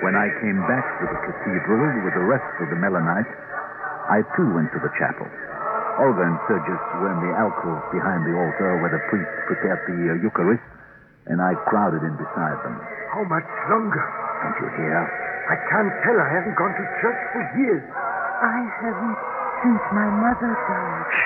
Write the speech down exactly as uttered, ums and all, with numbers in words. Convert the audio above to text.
When I came back to the cathedral with the rest of the Melanites, I too went to the chapel. Olga and Sergius were in the alcove behind the altar where the priest prepared the uh, Eucharist, and I crowded in beside them. How much longer? Don't you hear? I can't tell. I haven't gone to church for years. I haven't since my mother died.